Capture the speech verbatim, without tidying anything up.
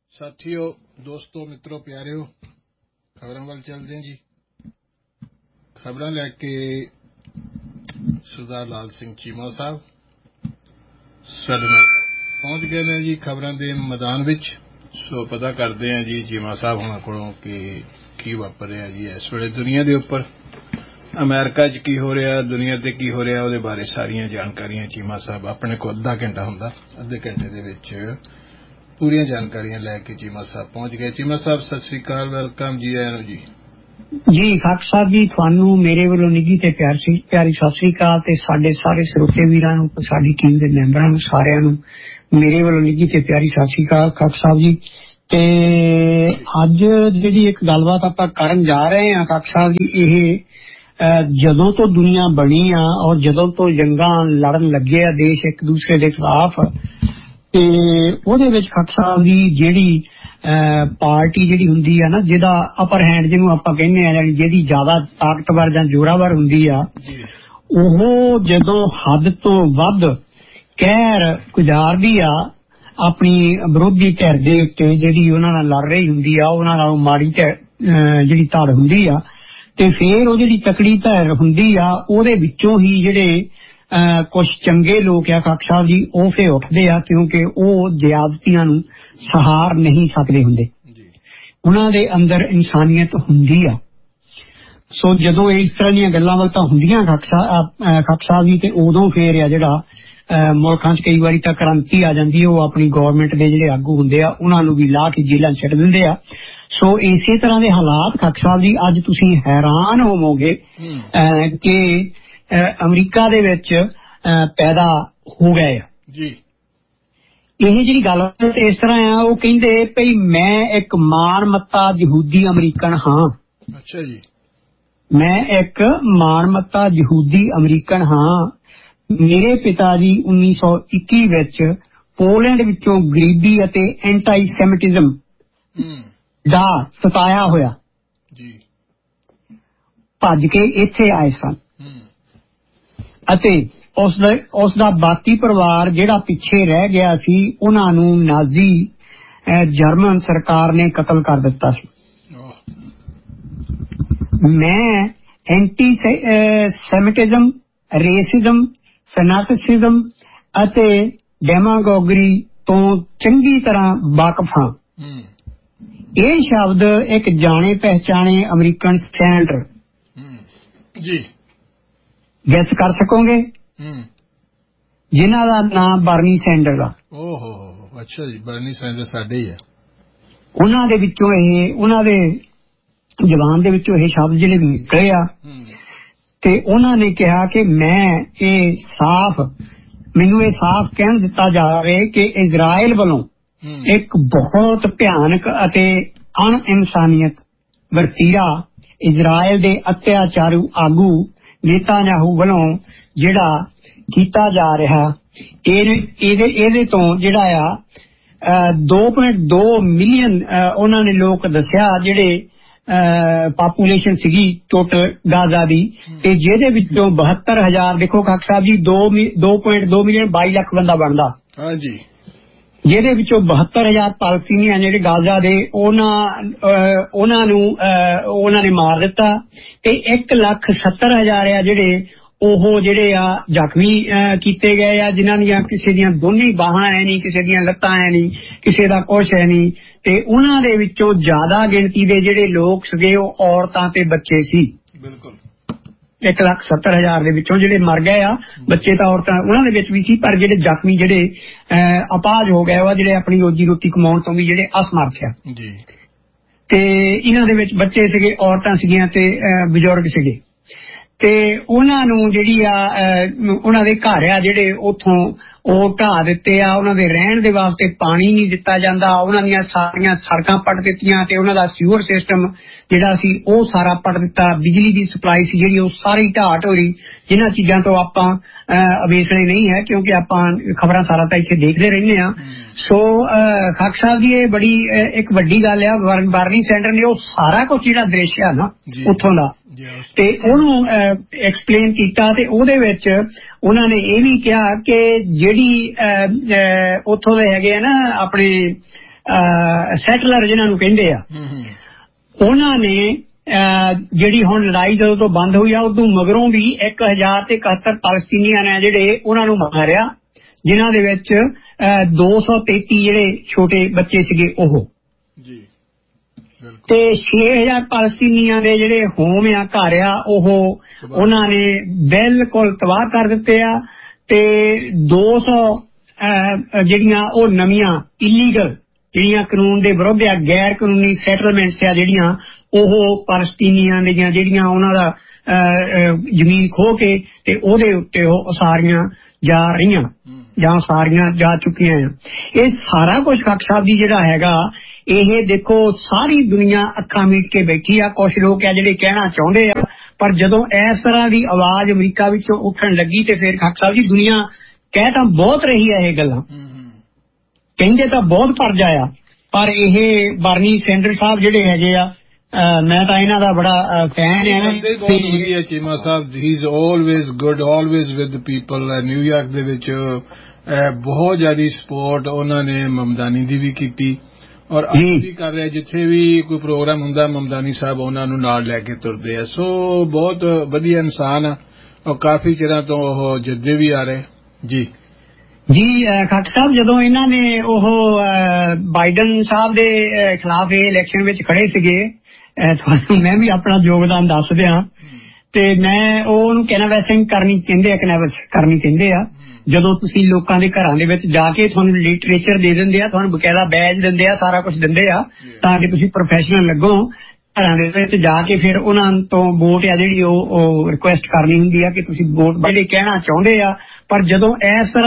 ਸਾਥੀਓ, ਦੋਸਤੋ, ਮਿੱਤਰੋ, ਪਿਆਰਿਓ, ਖਬਰਾਂ ਵੱਲ ਚੱਲਦੇ ਹਾਂ ਜੀ। ਖਬਰਾਂ ਲੈ ਕੇ ਸਰਦਾਰ ਲਾਲ ਸਿੰਘ ਚੀਮਾ ਸਾਹਿਬ ਸਾਡੇ ਨਾਲ ਪਹੁੰਚ ਗਏ ਨੇ ਜੀ ਖਬਰਾਂ ਦੇ ਮੈਦਾਨ ਵਿੱਚ। ਸੋ ਪਤਾ ਕਰਦੇ ਹਾਂ ਜੀ ਚੀਮਾ ਸਾਹਿਬ ਹੋਣਾ ਕੋਲੋਂ ਕਿ ਕੀ ਵਾਪਰ ਰਿਹਾ ਜੀ ਇਸ ਵੇਲੇ ਦੁਨੀਆ ਦੇ ਉੱਪਰ, ਅਮਰੀਕਾ 'ਚ ਕੀ ਹੋ ਰਿਹਾ, ਦੁਨੀਆ ਤੇ ਕੀ ਹੋ ਰਿਹਾ, ਉਹਦੇ ਬਾਰੇ ਸਾਰੀਆਂ ਜਾਣਕਾਰੀਆਂ ਚੀਮਾ ਸਾਹਿਬ ਆਪਣੇ ਕੋਲ ਅੱਧਾ ਘੰਟਾ ਹੁੰਦਾ, ਅੱਧੇ ਘੰਟੇ ਦੇ ਵਿੱਚ ਪੂਰੀਆਂ ਜਾਣਕਾਰੀਆਂ ਲੈ ਕੇ ਚੀਮਾ ਸਾਹਿਬ ਪਹੁੰਚ ਗਏ। ਚੀਮਾ ਸਾਹਿਬ ਸਤਿ ਸ੍ਰੀ ਅਕਾਲ, ਵੈਲਕਮ, ਜੀ ਆਇਆਂ ਨੂੰ ਜੀ। ਜੀ ਖਾਕ ਸਾਹਿਬ ਜੀ, ਤੁਹਾਨੂੰ ਮੇਰੇ ਵੱਲੋਂ ਨਿੱਘੀ ਤੇ ਪਿਆਰੀ ਪਿਆਰੀ ਸਤਿ ਸ੍ਰੀ ਅਕਾਲ ਤੇ ਸਾਡੇ ਸਾਰੇ ਸਰੋਤੇ ਵੀਰਾਂ ਨੂੰ, ਸਾਡੀ ਟੀਮ ਦੇ ਮੈਂਬਰਾਂ ਨੂੰ, ਸਾਰਿਆਂ ਨੂੰ ਮੇਰੇ ਵੱਲੋਂ ਨਿੱਘੀ ਤੇ ਪਿਆਰੀ ਸਤਿ ਸ੍ਰੀ ਅਕਾਲ ਖਾਕ ਸਾਹਿਬ ਜੀ। ਤੇ ਅੱਜ ਜਿਹੜੀ ਇੱਕ ਗੱਲਬਾਤ ਆਪਾਂ ਕਰਨ ਜਾ ਰਹੇ ਹਾਂ ਖਾਕ ਸਾਹਿਬ ਜੀ, ਇਹ ਜਦੋਂ ਤੋਂ ਦੁਨੀਆ ਬਣੀ ਆ ਔਰ ਜਦੋਂ ਤੋਂ ਜੰਗਾਂ ਲੜਨ ਲੱਗੇ ਆ ਦੇਸ਼ ਇੱਕ ਦੂਸਰੇ ਦੇ ਖਿਲਾਫ, ਤੇ ਉਹਦੇ ਵਿੱਚ ਖਾਕ ਸਾਹਿਬ ਦੀ ਜਿਹੜੀ ਪਾਰਟੀ ਜਿਹੜੀ ਹੁੰਦੀ ਆ ਨਾ, ਜਿਹਦਾ ਅਪਰ ਹੈਂਡ ਜਿਹਨੂੰ ਆਪਾਂ ਕਹਿੰਦੇ ਆ, ਜਾਨੀ ਜਿਹਦੀ ਜ਼ਿਆਦਾ ਤਾਕਤਵਰ ਜਾਂ ਜ਼ੋਰਾਵਰ ਹੁੰਦੀ ਆ, ਉਹ ਜਦੋਂ ਹੱਦ ਤੋਂ ਵੱਧ ਕਹਿਰ ਗੁਜ਼ਾਰਦੀ ਆ ਆਪਣੀ ਵਿਰੋਧੀ ਧਿਰ ਦੇ ਉੱਤੇ, ਜਿਹੜੀ ਉਹਨਾਂ ਨਾਲ ਲੜ ਰਹੀ ਹੁੰਦੀ ਆ, ਉਹਨਾਂ ਨਾਲ ਮਾੜੀ ਜਿਹੜੀ ਧੜ ਹੁੰਦੀ ਆ, ਤੇ ਫਿਰ ਉਹ ਜਿਹੜੀ ਤਕੜੀ ਧਿਰ ਹੁੰਦੀ ਆ ਉਹਦੇ ਵਿੱਚੋਂ ਹੀ ਜਿਹੜੇ ਕੁਛ ਚੰਗੇ ਲੋਕ ਆ ਖਾਕ ਸਾਹਿਬ ਜੀ, ਉਹ ਫਿਰ ਉੱਠਦੇ ਆ, ਕਿਉਂਕਿ ਉਹ ਜ਼ਿਆਦਤੀਆਂ ਨੂੰ ਸਹਾਰ ਨਹੀਂ ਸਕਦੇ ਹੁੰਦੇ, ਉਹਨਾਂ ਦੇ ਅੰਦਰ ਇਨਸਾਨੀਅਤ ਹੁੰਦੀ ਆ। ਸੋ ਜਦੋਂ ਇਸ ਤਰ੍ਹਾਂ ਦੀਆਂ ਗੱਲਾਂ ਵੱਲ ਤਾਂ ਹੁੰਦੀਆਂ ਖਾਕ ਸਾਹਿਬ ਜੀ, ਤੇ ਉਦੋਂ ਫਿਰ ਆ ਜਿਹੜਾ ਮੁਲਕਾਂ 'ਚ ਕਈ ਵਾਰੀ ਤਾਂ ਕ੍ਰਾਂਤੀ ਆ ਜਾਂਦੀ ਹੈ, ਉਹ ਆਪਣੀ ਗੌਰਮੈਂਟ ਦੇ ਜਿਹੜੇ ਆਗੂ ਹੁੰਦੇ ਆ ਉਹਨਾਂ ਨੂੰ ਵੀ ਲਾ ਕੇ ਜੇਲ੍ਹਾਂ ਛੱਡ ਦਿੰਦੇ ਆ। ਸੋ ਇਸੇ ਤਰ੍ਹਾਂ ਦੇ ਹਾਲਾਤ ਖਾਕ ਸਾਹਿਬ ਜੀ ਅੱਜ ਤੁਸੀਂ ਹੈਰਾਨ ਹੋਵੋਗੇ ਕਿ ਅਮਰੀਕਾ ਦੇ ਵਿੱਚ ਪੈਦਾ ਹੋ ਗਏ ਆ ਜੀ। ਇਹ ਜਿਹੜੀ ਗੱਲ ਇਸ ਤਰ੍ਹਾਂ ਆ, ਉਹ ਕਹਿੰਦੇ ਭਈ ਮੈਂ ਇੱਕ ਮਾਣ ਮੱਤਾ ਯਹੂਦੀ ਅਮਰੀਕਨ ਹਾਂ। ਅੱਛਾ ਜੀ। ਮੈਂ ਇੱਕ ਮਾਣ ਮੱਤਾ ਯਹੂਦੀ ਅਮਰੀਕਨ ਹਾਂ। ਮੇਰੇ ਪਿਤਾ ਜੀ ਉੱਨੀ ਸੌ ਇੱਕੀ ਵਿੱਚ ਪੋਲੈਂਡ ਵਿੱਚੋਂ ਗਰੀਬੀ ਅਤੇ ਐਂਟੀ ਸੈਮਿਟਿਜ਼ਮ ਦਾ ਸਤਾਇਆ ਹੋਇਆ ਜੀ ਭੱਜ ਕੇ ਇੱਥੇ ਆਏ ਸਨ, ਅਤੇ ਉਸ ਦਾ ਉਸ ਦਾ ਬਾਕੀ ਪਰਿਵਾਰ ਜਿਹੜਾ ਪਿੱਛੇ ਰਹਿ ਗਿਆ ਸੀ, ਉਹਨਾਂ ਨੂੰ ਨਾਜ਼ੀ ਜਰਮਨ ਸਰਕਾਰ ਨੇ ਕਤਲ ਕਰ ਦਿੱਤਾ ਸੀ। ਮੈਂ ਐਂਟੀ ਸੈਮਿਟਿਜ਼ਮ, ਰੇਸਿਜ਼ਮ, ਫੈਨਾਟਿਸਿਜ਼ਮ ਅਤੇ ਡੈਮਾਗੋਗਰੀ ਤੋਂ ਚੰਗੀ ਤਰ੍ਹਾਂ ਵਾਕਫ ਹਾਂ। ਇਹ ਸ਼ਬਦ ਇੱਕ ਜਾਣੇ ਪਹਿਚਾਣੇ ਅਮਰੀਕਨ ਸੈਨੇਟਰ ਜੀ ਗੈਸ ਕਰ ਸਕੋਗੇ, ਜਿਨ੍ਹਾਂ ਦਾ ਨਾਮ ਬਰਨੀ ਸੈਂਡਰ ਆ। ਓਹੋ, ਅੱਛਾ ਜੀ, ਬਰਨੀ ਸੈਂਡਰ ਸਾਡੇ ਹੀ ਆ। ਉਹਨਾਂ ਦੇ ਵਿੱਚੋਂ ਇਹ ਉਹਨਾਂ ਦੇ ਜ਼ਬਾਨ ਦੇ ਵਿੱਚੋਂ ਇਹ ਸ਼ਬਦ ਜਿਹੜੇ ਨਿਕਲੇ ਆ, ਤੇ ਉਹਨਾਂ ਨੇ ਕਿਹਾ ਕਿ ਮੈਂ ਇਹ ਸਾਫ਼ ਮੈਨੂੰ ਇਹ ਸਾਫ਼ ਕਹਿ ਦਿੱਤਾ ਜਾਵੇ ਕਿ ਇਜ਼ਰਾਈਲ ਵੱਲੋਂ ਇੱਕ ਬਹੁਤ ਭਿਆਨਕ ਅਤੇ ਅਣ ਇਨਸਾਨੀਅਤ ਵਰਤੀਰਾ ਇਜ਼ਰਾਈਲ ਦੇ ਅਤਿਆਚਾਰੂ ਆਗੂ ਨੇਤਾਨਯਾਹੂ ਵੱਲੋਂ ਜਿਹੜਾ ਕੀਤਾ ਜਾ ਰਿਹਾ, ਇਹਦੇ ਇਹਦੇ ਤੋਂ ਜਿਹੜਾ ਆ ਦੋ ਪੁਆਇੰਟ ਦੋ ਮਿਲੀਅਨ ਉਹਨਾਂ ਨੇ ਲੋਕ ਦੱਸਿਆ ਜਿਹੜੇ ਪਾਪੂਲੇਸ਼ਨ ਸੀਗੀ ਟੋਟਲ ਗਾਜ਼ਾ ਦੀ, ਤੇ ਜਿਹਦੇ ਵਿੱਚੋਂ ਬਹੱਤਰ ਹਜ਼ਾਰ ਦੇਖੋ ਖਾਕ ਸਾਹਿਬ ਜੀ, ਦੋ ਦੋ ਪੁਆਇੰਟ ਦੋ ਮਿਲੀਅਨ ਬਾਈ ਲੱਖ ਬੰਦਾ ਬਣਦਾ, ਹਾਂਜੀ, ਜਿਹਦੇ ਵਿੱਚੋਂ ਬਹੱਤਰ ਹਜ਼ਾਰ ਪਾਲਸਤੀਨੀ ਜਿਹੜੇ ਗਾਜ਼ਾ ਦੇ, ਉਹਨਾਂ ਉਹਨਾਂ ਨੂੰ ਉਹਨਾਂ ਨੇ ਮਾਰ ਦਿੱਤਾ, ਤੇ ਇੱਕ ਲੱਖ ਸੱਤਰ ਹਜ਼ਾਰ ਆ ਜਿਹੜੇ ਉਹ ਜਿਹੜੇ ਆ ਜ਼ਖਮੀ ਕੀਤੇ ਗਏ ਆ, ਜਿਨ੍ਹਾਂ ਦੀਆਂ ਕਿਸੇ ਦੀਆਂ ਦੋਨੇ ਬਾਹਾਂ ਹੈ ਨਹੀਂ, ਕਿਸੇ ਦੀਆਂ ਲੱਤਾਂ ਹੈ ਨਹੀਂ, ਕਿਸੇ ਦਾ ਕੁਛ ਹੈ ਨਹੀਂ, ਤੇ ਉਹਨਾਂ ਦੇ ਵਿੱਚੋਂ ਜ਼ਿਆਦਾ ਗਿਣਤੀ ਦੇ ਜਿਹੜੇ ਲੋਕ ਸੀਗੇ ਉਹ ਔਰਤਾਂ ਤੇ ਬੱਚੇ ਸੀ। ਬਿਲਕੁਲ, ਇੱਕ ਲੱਖ ਸੱਤਰ ਹਜ਼ਾਰ ਦੇ ਵਿੱਚੋਂ ਜਿਹੜੇ ਮਰ ਗਏ ਆ, ਬੱਚੇ ਤਾਂ ਔਰਤਾਂ ਉਹਨਾਂ ਦੇ ਵਿੱਚ ਵੀ ਸੀ, ਪਰ ਜਿਹੜੇ ਜ਼ਖਮੀ ਜਿਹੜੇ ਅਪਾਹਜ ਹੋ ਗਏ ਵਾ, ਜਿਹੜੇ ਆਪਣੀ ਰੋਜੀ ਰੋਟੀ ਕਮਾਉਣ ਤੋਂ ਵੀ ਜਿਹੜੇ ਅਸਮਰਥ ਆ ਜੀ, ਤੇ ਇਹਨਾਂ ਦੇ ਵਿੱਚ ਬੱਚੇ ਸੀਗੇ, ਔਰਤਾਂ ਸੀਗੀਆਂ ਤੇ ਬਜ਼ੁਰਗ ਸੀਗੇ, ਤੇ ਉਹਨਾਂ ਨੂੰ ਜਿਹੜੀ ਆ ਉਹਨਾਂ ਦੇ ਘਰ ਆ ਜਿਹੜੇ ਉੱਥੋਂ ਉਹ ਢਾਹ ਦਿੱਤੇ ਆ, ਉਹਨਾਂ ਦੇ ਰਹਿਣ ਦੇ ਵਾਸਤੇ ਪਾਣੀ ਨਹੀਂ ਦਿੱਤਾ ਜਾਂਦਾ, ਉਹਨਾਂ ਦੀਆਂ ਸਾਰੀਆਂ ਸੜਕਾਂ ਪੱਟ ਦਿੱਤੀਆਂ, ਤੇ ਉਹਨਾਂ ਦਾ ਸੀਵਰ ਸਿਸਟਮ ਜਿਹੜਾ ਸੀ ਉਹ ਸਾਰਾ ਪੱਟ ਦਿੱਤਾ, ਬਿਜਲੀ ਦੀ ਸਪਲਾਈ ਸੀ ਜਿਹੜੀ ਉਹ ਸਾਰੀ ਢਾਹ ਢੋਰੀ। ਜਿਨ੍ਹਾਂ ਚੀਜ਼ਾਂ ਤੋਂ ਆਪਾਂ ਅਵੇਸਲੇ ਨਹੀਂ ਹੈ, ਕਿਉਂਕਿ ਆਪਾਂ ਖਬਰਾਂ ਸਾਰਾ ਤਾਂ ਇੱਥੇ ਦੇਖਦੇ ਰਹਿੰਦੇ ਹਾਂ। ਸੋ ਖਾਕ ਸਾਹਿਬ ਜੀ, ਇਹ ਬੜੀ ਇੱਕ ਵੱਡੀ ਗੱਲ ਆ। ਬਰਨੀ ਸੈਂਡਰ ਨੇ ਉਹ ਸਾਰਾ ਕੁਛ ਜਿਹੜਾ ਦ੍ਰਿਸ਼ ਆ ਨਾ ਉੱਥੋਂ ਦਾ, ਤੇ ਉਹਨੂੰ ਐਕਸਪਲੇਨ ਕੀਤਾ, ਤੇ ਉਹਦੇ ਵਿੱਚ ਉਹਨਾਂ ਨੇ ਇਹ ਵੀ ਕਿਹਾ ਕਿ ਜਿਹੜੀ ਉੱਥੋਂ ਦੇ ਹੈਗੇ ਆ ਨਾ ਆਪਣੇ ਸੈਟਲਰ ਜਿਨ੍ਹਾਂ ਨੂੰ ਕਹਿੰਦੇ ਆ, ਉਹਨਾਂ ਨੇ ਜਿਹੜੀ ਹੁਣ ਲੜਾਈ ਜਦੋਂ ਤੋਂ ਬੰਦ ਹੋਈ ਆ ਉਦੋਂ ਮਗਰੋਂ ਵੀ ਇੱਕ ਹਜ਼ਾਰ ਤੇ ਇਕਹੱਤਰ ਪਾਲਸਤੀਨੀਆਂ ਨੇ ਜਿਹੜੇ ਉਹਨਾਂ ਨੂੰ ਮਾਰਿਆ, ਜਿਨ੍ਹਾਂ ਦੇ ਵਿੱਚ ਦੋ ਸੌ ਤੇਤੀ ਜਿਹੜੇ ਛੋਟੇ ਬੱਚੇ ਸੀਗੇ ਉਹ ਜੀ, ਤੇ ਛੇ ਹਜ਼ਾਰ ਪਾਲਸਤੀਨੀਆਂ ਦੇ ਜਿਹੜੇ ਹੋਮ ਆ ਘਰ ਆ ਉਹ ਉਹਨਾਂ ਨੇ ਬਿਲਕੁਲ ਤਬਾਹ ਕਰ ਦਿੱਤੇ ਆ, ਤੇ ਦੋ ਸੌ ਜਿਹੜੀਆਂ ਉਹ ਨਵੀਆਂ ਇਲੀਗਲ ਜਿਹੜੀਆਂ ਕਾਨੂੰਨ ਦੇ ਵਿਰੁੱਧ ਆ ਗੈਰ ਕਾਨੂੰਨੀ ਸੈਟਲਮੈਂਟਸ ਆ ਜਿਹੜੀਆਂ ਉਹ ਪਾਲਸਤੀਨੀਆਂ ਦੀਆਂ ਜਿਹੜੀਆਂ ਉਹਨਾਂ ਦਾ ਜ਼ਮੀਨ ਖੋਹ ਕੇ ਤੇ ਉਹਦੇ ਉੱਤੇ ਉਹ ਉਸਾਰੀਆਂ ਜਾ ਰਹੀਆਂ ਜਾਂ ਸਾਰੀਆਂ ਜਾ ਚੁੱਕੀਆਂ ਆ। ਇਹ ਸਾਰਾ ਕੁਝ ਖਾਕ ਸਾਹਿਬ ਜੀ ਜਿਹੜਾ ਹੈਗਾ ਇਹ ਦੇਖੋ ਸਾਰੀ ਦੁਨੀਆ ਅੱਖਾਂ ਮੀਟ ਕੇ ਬੈਠੀ ਆ। ਕੁਛ ਲੋਕ ਆ ਜਿਹੜੇ ਕਹਿਣਾ ਚਾਹੁੰਦੇ ਆ, ਪਰ ਜਦੋਂ ਇਸ ਤਰ੍ਹਾਂ ਦੀ ਆਵਾਜ਼ ਅਮਰੀਕਾ ਵਿੱਚੋਂ ਉੱਠਣ ਲੱਗੀ ਤੇ ਫਿਰ ਖਾਕ ਸਾਹਿਬ ਜੀ ਦੁਨੀਆ ਕਹਿ ਤਾਂ ਬਹੁਤ ਰਹੀ ਹੈ ਇਹ ਗੱਲਾਂ, ਕਹਿੰਦੇ ਤਾਂ ਬਹੁਤ ਪਰਜਾ ਆ, ਪਰ ਇਹ ਬਰਨੀ ਸੈਂਡਰਸ ਸਾਹਿਬ ਜਿਹੜੇ ਹੈਗੇ ਆ ਮੈਂ ਤਾਂ ਇਹਨਾਂ ਦਾ ਬੜਾ ਫੈਨ ਆ। ਚੀਮਾ ਸਾਹਿਬ ਹੀ is always good, always with people. New York ਦੇ ਵਿੱਚ ਬਹੁਤ ਜ਼ਿਆਦਾ ਸਪੋਰਟ ਉਹਨਾਂ ਨੇ ਮਮਦਾਨੀ ਦੀ ਵੀ ਕੀਤੀ ਔਰ ਅੱਜ ਵੀ ਕਰ ਰਿਹਾ, ਜਿੱਥੇ ਵੀ ਕੋਈ ਪ੍ਰੋਗਰਾਮ ਹੁੰਦਾ ਮਮਦਾਨੀ ਸਾਹਿਬ ਉਹਨਾਂ ਨੂੰ ਨਾਲ ਲੈ ਕੇ ਤੁਰਦੇ ਆ। ਸੋ ਬਹੁਤ ਵਧੀਆ ਇਨਸਾਨ ਆ ਔਰ ਕਾਫੀ ਚਿਰਾਂ ਤੋਂ ਉਹ ਜਿੱਦੇ ਵੀ ਆ ਰਹੇ। ਜੀ ਜੀ ਖੱਟ ਸਾਹਿਬ ਜਦੋਂ ਇਹਨਾਂ ਨੇ ਉਹ ਬਾਈਡਨ ਸਾਹਿਬ ਦੇ ਖਿਲਾਫ ਇਹ ਇਲੈਕਸ਼ਨ ਵਿੱਚ ਖੜੇ ਸੀਗੇ, ਤੁਹਾਨੂੰ ਮੈਂ ਵੀ ਆਪਣਾ ਯੋਗਦਾਨ ਦੱਸ ਦਿਆਂ, ਤੇ ਮੈਂ ਉਹਨੂੰ ਕੈਨਵੈਸਿੰਗ ਕਰਨੀ ਕਹਿੰਦੇ ਆ, ਕੈਨਵੈਸ ਕਰਨੀ ਕਹਿੰਦੇ ਆ। ਜਦੋਂ ਤੁਸੀਂ ਲੋਕਾਂ ਦੇ ਘਰਾਂ ਦੇ ਵਿੱਚ ਜਾ ਕੇ ਤੁਹਾਨੂੰ ਲਿਟਰੇਚਰ ਦੇ ਦਿੰਦੇ ਆ, ਤੁਹਾਨੂੰ ਬਕਾਇਦਾ ਬੈਜ ਦਿੰਦੇ ਆ, ਸਾਰਾ ਕੁਝ ਦਿੰਦੇ ਆ ਤਾਂ ਕਿ ਤੁਸੀਂ ਪ੍ਰੋਫੈਸ਼ਨਲ ਲੱਗੋ। ਘਰਾਂ ਦੇ ਵਿੱਚ ਜਾ ਕੇ ਫਿਰ ਉਹਨਾਂ ਤੋਂ ਵੋਟ ਆ ਜਿਹੜੀ ਉਹ ਰਿਕੁਐਸਟ ਕਰਨੀ ਹੁੰਦੀ ਆ ਕਿ ਤੁਸੀਂ ਵੋਟ ਜਿਹੜੇ ਕਹਿਣਾ ਚਾਹੁੰਦੇ ਆ, ਪਰ ਜਦੋਂ ਇਸ ਤਰ੍ਹਾਂ